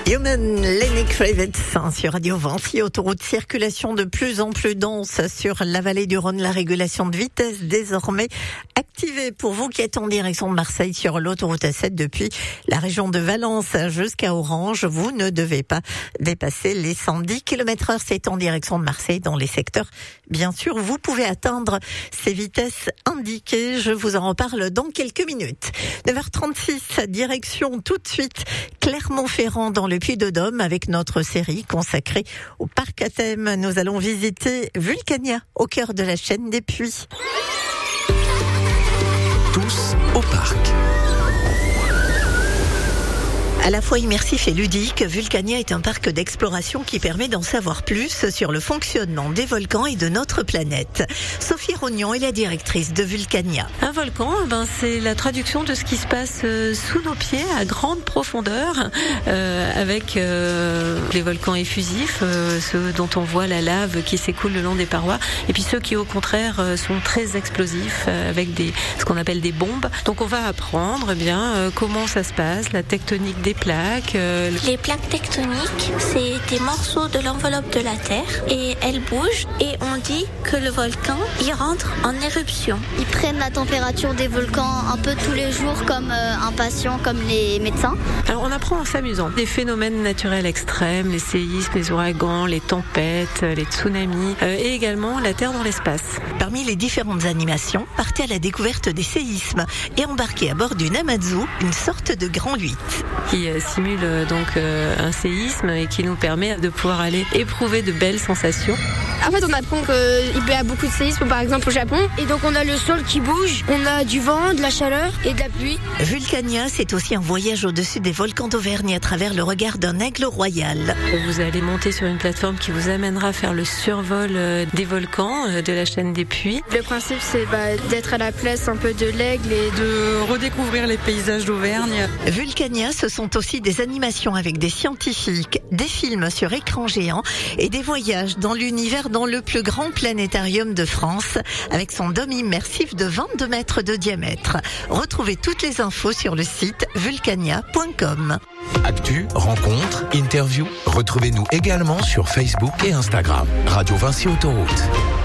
Human, Lenny Kravitz sur Radio Vinci. Autoroute circulation de plus en plus dense sur la vallée du Rhône. La régulation de vitesse désormais activée pour vous qui êtes en direction de Marseille sur l'autoroute A7 depuis la région de Valence jusqu'à Orange. Vous ne devez pas dépasser les 110 km/h. C'est en direction de Marseille dans les secteurs. Bien sûr, vous pouvez atteindre ces vitesses indiquées. Je vous en reparle dans quelques minutes. 9h36, direction tout de suite Clermont-Ferrand dans le Puy-de-Dôme avec notre série consacrée au parc à thème. Nous allons visiter Vulcania au cœur de la chaîne des Puys. Tous au parc. À la fois immersif et ludique, Vulcania est un parc d'exploration qui permet d'en savoir plus sur le fonctionnement des volcans et de notre planète. Sophie Rognon est la directrice de Vulcania. Un volcan, c'est la traduction de ce qui se passe sous nos pieds à grande profondeur, avec les volcans effusifs, ceux dont on voit la lave qui s'écoule le long des parois, et puis ceux qui au contraire sont très explosifs, avec ce qu'on appelle des bombes. Donc on va apprendre comment ça se passe, la tectonique des plaques. Les plaques tectoniques, c'est des morceaux de l'enveloppe de la Terre et elles bougent et on dit que le volcan, il rentre en éruption. Ils prennent la température des volcans un peu tous les jours comme un patient, comme les médecins. Alors on apprend en s'amusant. Des phénomènes naturels extrêmes, les séismes, les ouragans, les tempêtes, les tsunamis et également la Terre dans l'espace. Parmi les différentes animations, partez à la découverte des séismes et embarquez à bord d'une Amazu, une sorte de grand 8. Qui simule donc un séisme et qui nous permet de pouvoir aller éprouver de belles sensations. En fait, on apprend qu'il y a beaucoup de séismes, par exemple au Japon, et donc on a le sol qui bouge, on a du vent, de la chaleur et de la pluie. Vulcania, c'est aussi un voyage au-dessus des volcans d'Auvergne à travers le regard d'un aigle royal. Vous allez monter sur une plateforme qui vous amènera à faire le survol des volcans de la chaîne des Puys. Le principe, c'est d'être à la place un peu de l'aigle et de redécouvrir les paysages d'Auvergne. Vulcania, ce sont aussi des animations avec des scientifiques, des films sur écran géant et des voyages dans l'univers dans le plus grand planétarium de France avec son dôme immersif de 22 mètres de diamètre. Retrouvez toutes les infos sur le site vulcania.com. Actu, rencontres, interviews, retrouvez-nous également sur Facebook et Instagram. Radio Vinci Autoroute.